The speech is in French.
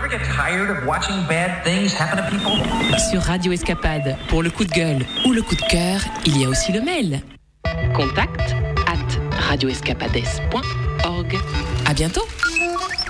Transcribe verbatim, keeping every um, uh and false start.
ever get tired of watching bad things happen to people? Sur Radio Escapade, pour le coup de gueule ou le coup de cœur, il y a aussi le mail. Contact at radioescapades point org. À bientôt.